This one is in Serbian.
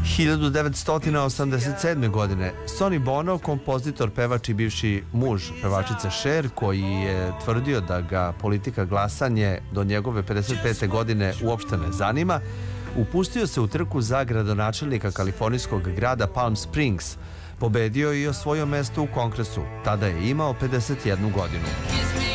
1987. godine Sonny Bono, kompozitor, pevač i bivši muž pevačice Cher, koji je tvrdio da ga politika glasanje do njegove 55. godine uopšte ne zanima, upustio se u trku za gradonačelnika kalifornijskog grada Palm Springs. Pobedio je i osvojio mesto u Kongresu. Tada je imao 51 godinu.